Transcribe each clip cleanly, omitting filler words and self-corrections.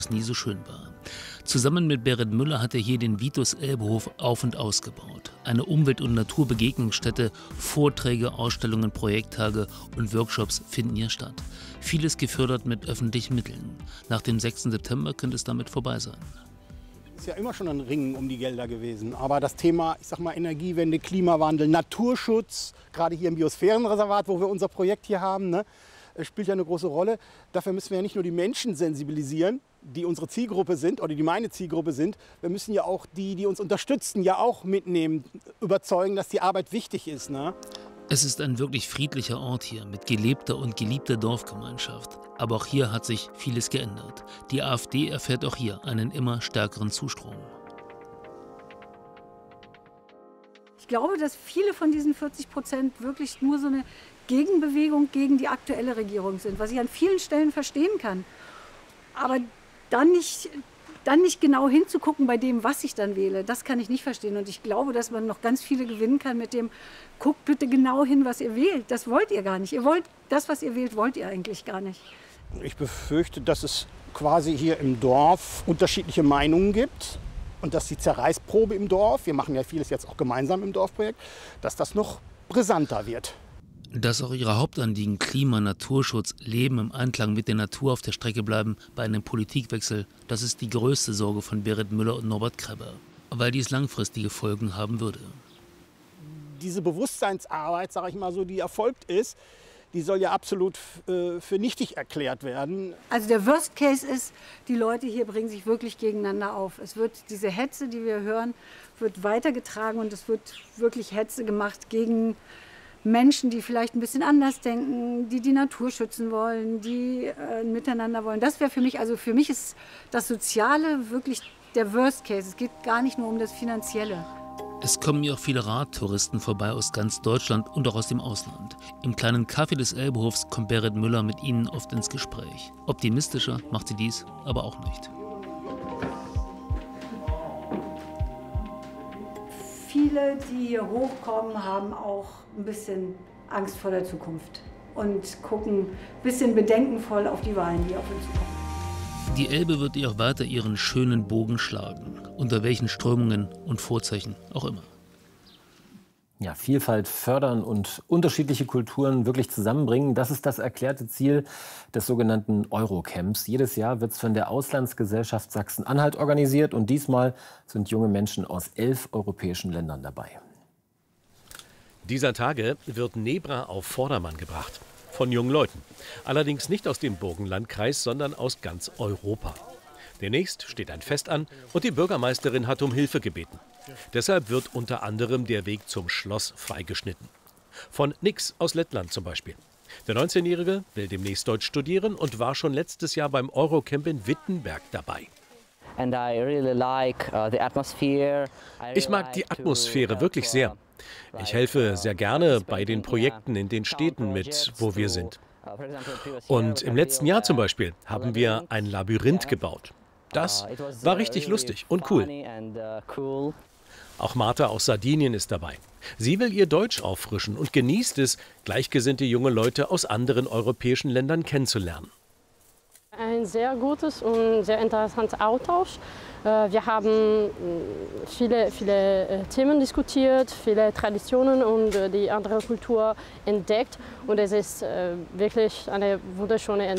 nie so schön war. Zusammen mit Berit Müller hat er hier den Vitus Elbehof auf- und ausgebaut. Eine Umwelt- und Naturbegegnungsstätte, Vorträge, Ausstellungen, Projekttage und Workshops finden hier statt. Vieles gefördert mit öffentlichen Mitteln. Nach dem 6. September könnte es damit vorbei sein. Es ist ja immer schon ein Ringen um die Gelder gewesen. Aber das Thema, ich sag mal, Energiewende, Klimawandel, Naturschutz, gerade hier im Biosphärenreservat, wo wir unser Projekt hier haben, ne, spielt ja eine große Rolle. Dafür müssen wir ja nicht nur die Menschen sensibilisieren, die unsere Zielgruppe sind oder die meine Zielgruppe sind. Wir müssen ja auch die uns unterstützen, ja auch mitnehmen, überzeugen, dass die Arbeit wichtig ist. Ne? Es ist ein wirklich friedlicher Ort hier mit gelebter und geliebter Dorfgemeinschaft. Aber auch hier hat sich vieles geändert. Die AfD erfährt auch hier einen immer stärkeren Zustrom. Ich glaube, dass viele von diesen 40% wirklich nur so eine Gegenbewegung gegen die aktuelle Regierung sind, was ich an vielen Stellen verstehen kann. Aber dann nicht genau hinzugucken bei dem, was ich dann wähle, das kann ich nicht verstehen. Und ich glaube, dass man noch ganz viele gewinnen kann mit dem, guckt bitte genau hin, was ihr wählt. Das wollt ihr gar nicht. Ihr wollt, das, was ihr wählt, wollt ihr eigentlich gar nicht. Ich befürchte, dass es quasi hier im Dorf unterschiedliche Meinungen gibt. Und dass die Zerreißprobe im Dorf, wir machen ja vieles jetzt auch gemeinsam im Dorfprojekt, dass das noch brisanter wird. Dass auch ihre Hauptanliegen Klima, Naturschutz, Leben im Einklang mit der Natur auf der Strecke bleiben bei einem Politikwechsel, das ist die größte Sorge von Berit Müller und Norbert Krebber, weil dies langfristige Folgen haben würde. Diese Bewusstseinsarbeit, sage ich mal so, die erfolgt ist, die soll ja absolut für nichtig erklärt werden. Also der Worst Case ist, die Leute hier bringen sich wirklich gegeneinander auf. Es wird diese Hetze, die wir hören, wird weitergetragen und es wird wirklich Hetze gemacht gegen Menschen, die vielleicht ein bisschen anders denken, die die Natur schützen wollen, die miteinander wollen. Das wäre für mich, also für mich ist das Soziale wirklich der Worst Case. Es geht gar nicht nur um das Finanzielle. Es kommen hier auch viele Radtouristen vorbei aus ganz Deutschland und auch aus dem Ausland. Im kleinen Café des Elbehofs kommt Berit Müller mit ihnen oft ins Gespräch. Optimistischer macht sie dies aber auch nicht. Viele, die hier hochkommen, haben auch ein bisschen Angst vor der Zukunft und gucken ein bisschen bedenkenvoll auf die Wahlen, die auf uns zukommen. Die Elbe wird ihr auch weiter ihren schönen Bogen schlagen, unter welchen Strömungen und Vorzeichen auch immer. Ja, Vielfalt fördern und unterschiedliche Kulturen wirklich zusammenbringen, das ist das erklärte Ziel des sogenannten Eurocamps. Jedes Jahr wird es von der Auslandsgesellschaft Sachsen-Anhalt organisiert und diesmal sind junge Menschen aus 11 europäischen Ländern dabei. Dieser Tage wird Nebra auf Vordermann gebracht. Von jungen Leuten. Allerdings nicht aus dem Burgenlandkreis, sondern aus ganz Europa. Demnächst steht ein Fest an und die Bürgermeisterin hat um Hilfe gebeten. Deshalb wird unter anderem der Weg zum Schloss freigeschnitten. Von Nix aus Lettland zum Beispiel. Der 19-Jährige will demnächst Deutsch studieren und war schon letztes Jahr beim Eurocamp in Wittenberg dabei. Ich mag die Atmosphäre wirklich sehr. Ich helfe sehr gerne bei den Projekten in den Städten mit, wo wir sind. Und im letzten Jahr zum Beispiel haben wir ein Labyrinth gebaut. Das war richtig lustig und cool. Auch Martha aus Sardinien ist dabei. Sie will ihr Deutsch auffrischen und genießt es, gleichgesinnte junge Leute aus anderen europäischen Ländern kennenzulernen. Ein sehr gutes und sehr interessanter Austausch. Wir haben viele Themen diskutiert, viele Traditionen und die andere Kultur entdeckt. Und es ist wirklich ein wunderschönes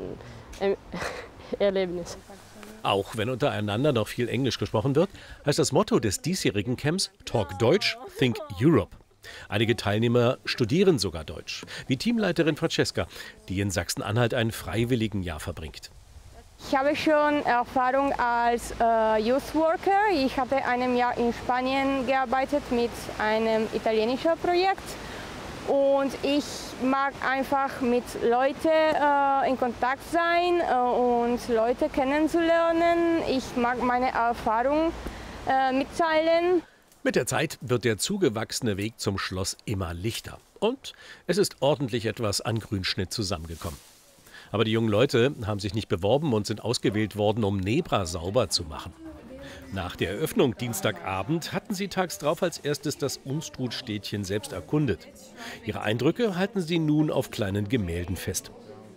Erlebnis. Auch wenn untereinander noch viel Englisch gesprochen wird, heißt das Motto des diesjährigen Camps Talk Deutsch, Think Europe. Einige Teilnehmer studieren sogar Deutsch, wie Teamleiterin Francesca, die in Sachsen-Anhalt ein Freiwilligenjahr verbringt. Ich habe schon Erfahrung als Youth Worker. Ich habe ein Jahr in Spanien gearbeitet mit einem italienischen Projekt. Und ich mag einfach mit Leuten in Kontakt sein und Leute kennenzulernen. Ich mag meine Erfahrung mitteilen. Mit der Zeit wird der zugewachsene Weg zum Schloss immer lichter. Und es ist ordentlich etwas an Grünschnitt zusammengekommen. Aber die jungen Leute haben sich nicht beworben und sind ausgewählt worden, um Nebra sauber zu machen. Nach der Eröffnung Dienstagabend hatten sie tags drauf als erstes das Unstrutstädtchen selbst erkundet. Ihre Eindrücke halten sie nun auf kleinen Gemälden fest.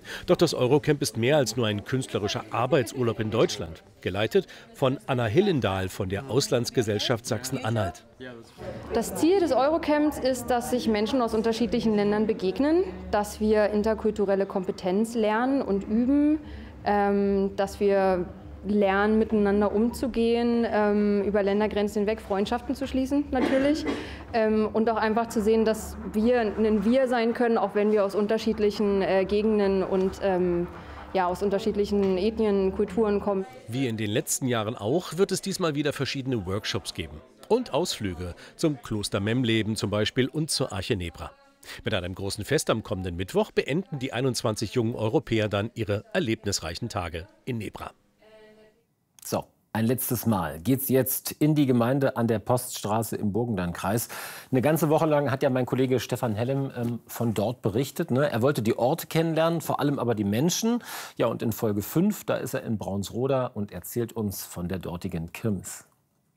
Doch das Eurocamp ist mehr als nur ein künstlerischer Arbeitsurlaub in Deutschland. Geleitet von Anna Hillendahl von der Auslandsgesellschaft Sachsen-Anhalt. Das Ziel des Eurocamps ist, dass sich Menschen aus unterschiedlichen Ländern begegnen, dass wir interkulturelle Kompetenz lernen und üben, dass wir lernen, miteinander umzugehen, über Ländergrenzen hinweg Freundschaften zu schließen natürlich und auch einfach zu sehen, dass wir ein Wir sein können, auch wenn wir aus unterschiedlichen Gegenden und aus unterschiedlichen Ethnien, Kulturen kommen. Wie in den letzten Jahren auch, wird es diesmal wieder verschiedene Workshops geben und Ausflüge zum Kloster Memleben zum Beispiel und zur Arche Nebra. Mit einem großen Fest am kommenden Mittwoch beenden die 21 jungen Europäer dann ihre erlebnisreichen Tage in Nebra. So, ein letztes Mal geht's jetzt in die Gemeinde an der Poststraße im Burgenlandkreis. Eine ganze Woche lang hat ja mein Kollege Stefan Hellem von dort berichtet. Ne? Er wollte die Orte kennenlernen, vor allem aber die Menschen. Ja, und in Folge 5, da ist er in Braunsroda und erzählt uns von der dortigen Kirmes.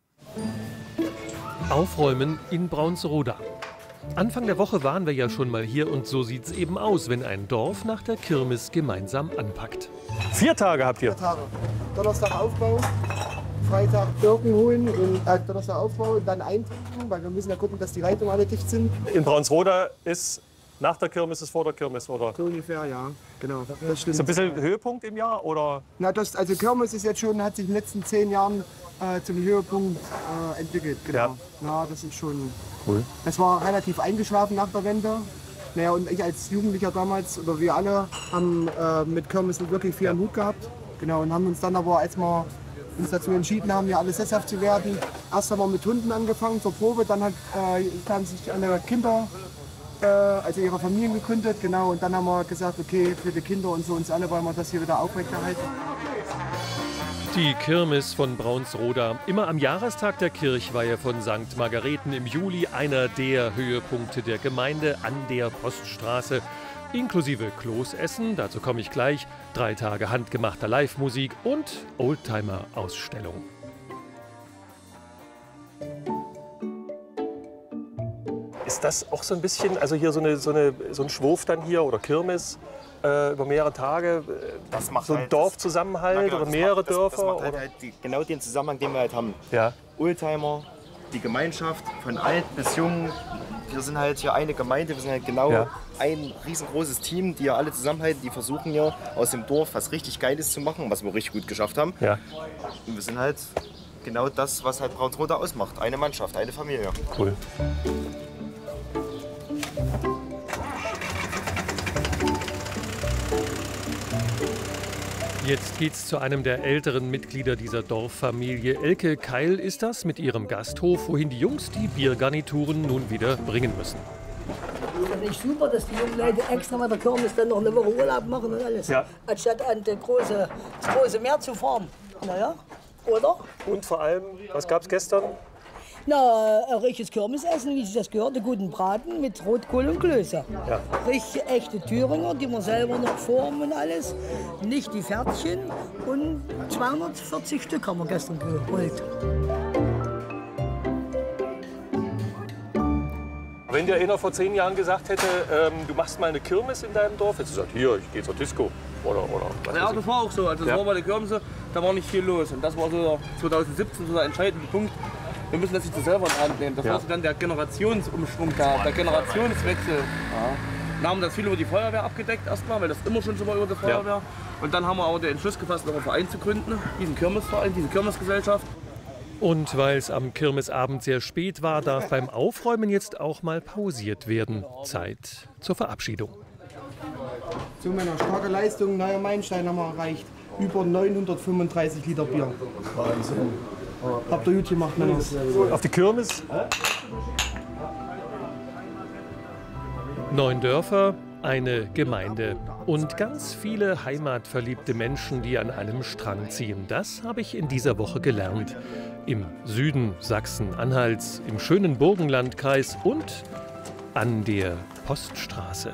Aufräumen in Braunsroda. Anfang der Woche waren wir ja schon mal hier und so sieht's eben aus, wenn ein Dorf nach der Kirmes gemeinsam anpackt. 4 Tage habt ihr? 4 Tage. Donnerstag Aufbau, Freitag Birken holen und Donnerstag Aufbau und dann eintrinken, weil wir müssen ja gucken, dass die Leitungen alle dicht sind. In Braunsroda ist nach der Kirmes, ist vor der Kirmes, oder? So ungefähr, ja, genau. Das stimmt. Ist ein bisschen Höhepunkt im Jahr, oder? Na, also Kirmes ist jetzt schon, hat sich in den letzten 10 Jahren zum Höhepunkt entwickelt. Genau. Ja. Na, das ist schon cool. Das war relativ eingeschlafen nach der Wende. Naja, und ich als Jugendlicher damals, oder wir alle, haben mit Kirmes wirklich viel am Hut gehabt. Genau, und haben uns dann aber, als wir uns dazu entschieden haben, hier alle sesshaft zu werden, erst haben wir mit Hunden angefangen zur Probe, dann haben sich alle Kinder, also ihre Familien gegründet, genau, und dann haben wir gesagt, okay, für die Kinder und so uns alle wollen wir das hier wieder aufrechterhalten. Die Kirmes von Braunsroda. Immer am Jahrestag der Kirchweihe von St. Margareten im Juli einer der Höhepunkte der Gemeinde an der Poststraße. Inklusive Kloßessen, dazu komme ich gleich, 3 Tage handgemachter Live-Musik und Oldtimer-Ausstellung. Ist das auch so ein bisschen, also hier so ein Schwurf dann hier oder Kirmes über mehrere Tage, das macht so ein halt Dorfzusammenhalt oder mehrere Dörfer? Das macht halt genau den Zusammenhang, den wir halt haben. Ja. Oldtimer, die Gemeinschaft, von alt bis jung. Wir sind halt hier eine Gemeinde, wir sind halt genau ein riesengroßes Team, die ja alle zusammenhalten, die versuchen ja aus dem Dorf was richtig Geiles zu machen, was wir richtig gut geschafft haben. Ja. Und wir sind halt genau das, was halt Braunsroda ausmacht. Eine Mannschaft, eine Familie. Cool. Jetzt geht's zu einem der älteren Mitglieder dieser Dorffamilie. Elke Keil ist das mit ihrem Gasthof, wohin die Jungs die Biergarnituren nun wieder bringen müssen. Das ist nicht super, dass die jungen Leute extra mit der Kirmes dann noch eine Woche Urlaub machen und alles. Ja. Anstatt an das große Meer zu fahren. Naja, oder? Und vor allem, was gab's gestern? Na, ein richtiges Kirmesessen, wie sich das gehört, einen guten Braten mit Rotkohl und Klöße. Ja. Richtig echte Thüringer, die wir selber noch formen und alles. Nicht die Pferdchen. Und 240 Stück haben wir gestern geholt. Wenn dir einer vor 10 Jahren gesagt hätte, du machst mal eine Kirmes in deinem Dorf, hättest du gesagt, hier, ich gehe zur Disco. Oder was ja, das war auch so. Also das war bei der Kirmes, da war nicht viel los. Und das war so 2017 so der entscheidende Punkt. Wir müssen das nicht selber in die Hand nehmen. Das war so dann der Generationsumschwung, der Generationswechsel. Ja. Dann haben das viel über die Feuerwehr abgedeckt erstmal, weil das immer schon so war über die Feuerwehr. Ja. Und dann haben wir aber den Entschluss gefasst, noch einen Verein zu gründen, diesen Kirmesverein, diese Kirmesgesellschaft. Und weil es am Kirmesabend sehr spät war, darf beim Aufräumen jetzt auch mal pausiert werden. Zeit zur Verabschiedung. Zu meiner starken Leistung, neuer Meilenstein haben wir erreicht. Über 935 Liter Bier. Habt ihr gut gemacht, Männer. Auf die Kirmes? 9 Dörfer, eine Gemeinde und ganz viele heimatverliebte Menschen, die an einem Strang ziehen. Das habe ich in dieser Woche gelernt. Im Süden Sachsen-Anhalts, im schönen Burgenlandkreis und an der Poststraße.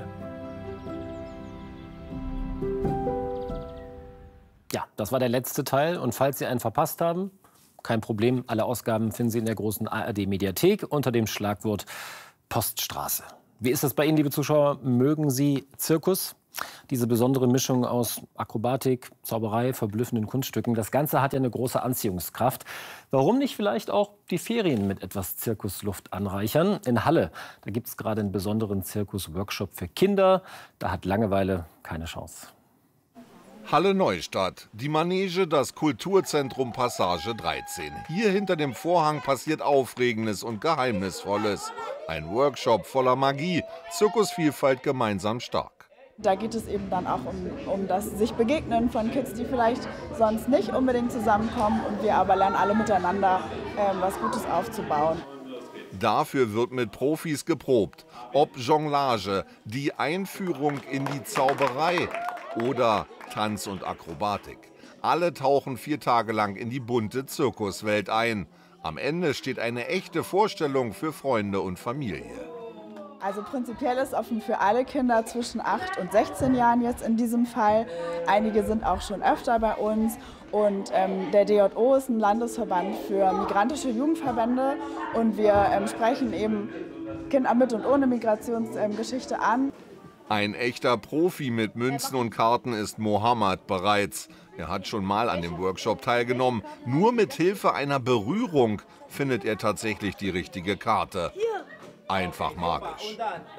Ja, das war der letzte Teil. Und falls Sie einen verpasst haben, kein Problem. Alle Ausgaben finden Sie in der großen ARD-Mediathek unter dem Schlagwort Poststraße. Wie ist das bei Ihnen, liebe Zuschauer? Mögen Sie Zirkus? Diese besondere Mischung aus Akrobatik, Zauberei, verblüffenden Kunststücken, das Ganze hat ja eine große Anziehungskraft. Warum nicht vielleicht auch die Ferien mit etwas Zirkusluft anreichern? In Halle, da gibt es gerade einen besonderen Zirkus-Workshop für Kinder. Da hat Langeweile keine Chance. Halle Neustadt, die Manege, das Kulturzentrum Passage 13. Hier hinter dem Vorhang passiert Aufregendes und Geheimnisvolles. Ein Workshop voller Magie, Zirkusvielfalt gemeinsam stark. Da geht es eben dann auch um das sich Begegnen von Kids, die vielleicht sonst nicht unbedingt zusammenkommen. Und wir aber lernen alle miteinander, was Gutes aufzubauen. Dafür wird mit Profis geprobt. Ob Jonglage, die Einführung in die Zauberei oder Tanz und Akrobatik. Alle tauchen 4 Tage lang in die bunte Zirkuswelt ein. Am Ende steht eine echte Vorstellung für Freunde und Familie. Also prinzipiell ist offen für alle Kinder zwischen 8 und 16 Jahren jetzt in diesem Fall. Einige sind auch schon öfter bei uns. Und der DJO ist ein Landesverband für migrantische Jugendverbände. Und wir sprechen eben Kinder mit und ohne Migrationsgeschichte an. Ein echter Profi mit Münzen und Karten ist Mohammed bereits. Er hat schon mal an dem Workshop teilgenommen. Nur mit Hilfe einer Berührung findet er tatsächlich die richtige Karte. Einfach magisch.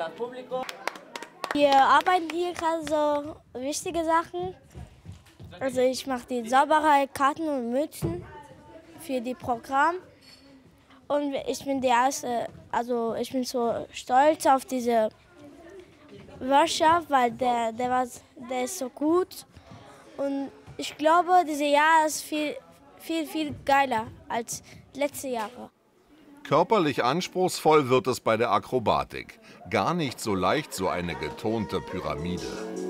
Wir arbeiten hier gerade so wichtige Sachen. Also ich mache die Zauberei, Karten und Mützen für die Programm. Und ich bin die erste, also ich bin so stolz auf diese Workshop, weil der ist so gut. Und ich glaube, dieses Jahr ist viel geiler als letzte Jahre. Körperlich anspruchsvoll wird es bei der Akrobatik. Gar nicht so leicht, so eine getonte Pyramide.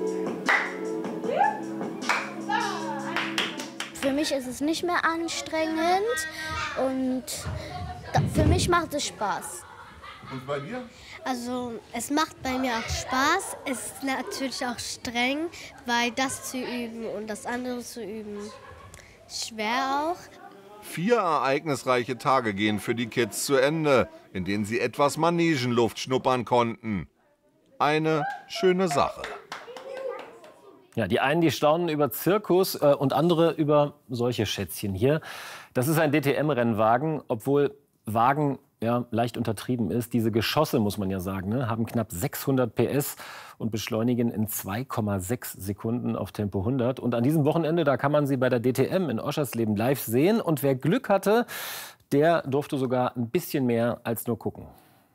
Für mich ist es nicht mehr anstrengend und für mich macht es Spaß. Und bei dir? Also es macht bei mir auch Spaß. Es ist natürlich auch streng, weil das zu üben und das andere zu üben schwer auch. 4 ereignisreiche Tage gehen für die Kids zu Ende, in denen sie etwas Manegenluft schnuppern konnten. Eine schöne Sache. Ja, die einen, die staunen über Zirkus und andere über solche Schätzchen hier. Das ist ein DTM-Rennwagen, obwohl Wagen ja leicht untertrieben ist. Diese Geschosse, muss man ja sagen, ne, haben knapp 600 PS und beschleunigen in 2,6 Sekunden auf Tempo 100. Und an diesem Wochenende, da kann man sie bei der DTM in Oschersleben live sehen. Und wer Glück hatte, der durfte sogar ein bisschen mehr als nur gucken.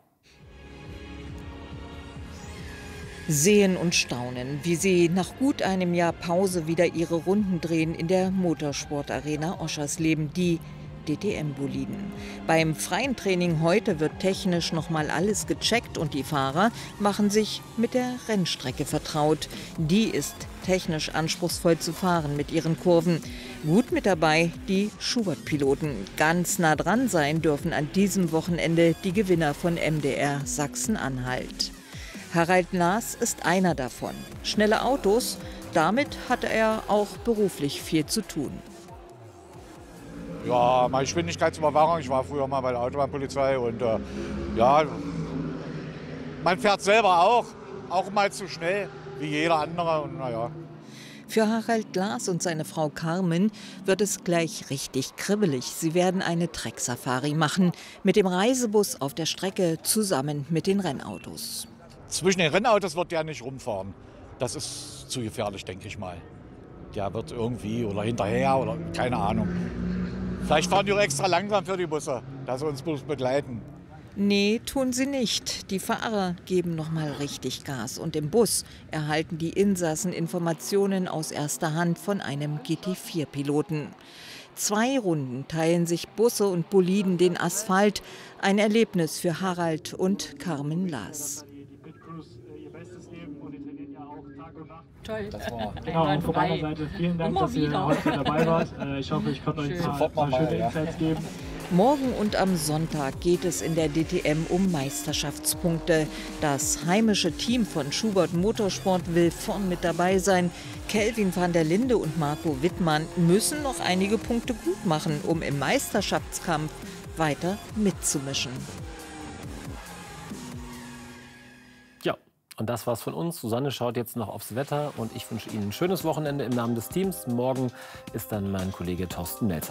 Sehen und staunen, wie sie nach gut einem Jahr Pause wieder ihre Runden drehen in der Motorsportarena Oschersleben, die DTM-Boliden. Beim freien Training heute wird technisch noch mal alles gecheckt und die Fahrer machen sich mit der Rennstrecke vertraut. Die ist technisch anspruchsvoll zu fahren mit ihren Kurven. Gut mit dabei die Schubert-Piloten. Ganz nah dran sein dürfen an diesem Wochenende die Gewinner von MDR Sachsen-Anhalt. Harald Naas ist einer davon. Schnelle Autos, damit hatte er auch beruflich viel zu tun. Ja, mal Geschwindigkeitsüberwachung. Ich war früher mal bei der Autobahnpolizei und ja, man fährt selber auch mal zu schnell wie jeder andere und naja. Für Harald Naas und seine Frau Carmen wird es gleich richtig kribbelig. Sie werden eine Treck-Safari machen mit dem Reisebus auf der Strecke zusammen mit den Rennautos. Zwischen den Rennautos wird der nicht rumfahren. Das ist zu gefährlich, denke ich mal. Der wird irgendwie oder hinterher oder keine Ahnung. Vielleicht fahren die auch extra langsam für die Busse, dass sie uns bloß begleiten. Nee, tun sie nicht. Die Fahrer geben noch mal richtig Gas. Und im Bus erhalten die Insassen Informationen aus erster Hand von einem GT4-Piloten. 2 Runden teilen sich Busse und Boliden den Asphalt. Ein Erlebnis für Harald und Carmen Naas. Toll. Das war genau, von meiner Seite vielen Dank, dass ihr heute dabei wart. Ich hoffe, ich konnte euch ein paar schöne Insights geben. Morgen und am Sonntag geht es in der DTM um Meisterschaftspunkte. Das heimische Team von Schubert Motorsport will vorn mit dabei sein. Kelvin van der Linde und Marco Wittmann müssen noch einige Punkte gut machen, um im Meisterschaftskampf weiter mitzumischen. Und das war's von uns. Susanne schaut jetzt noch aufs Wetter und ich wünsche Ihnen ein schönes Wochenende im Namen des Teams. Morgen ist dann mein Kollege Thorsten Melzer.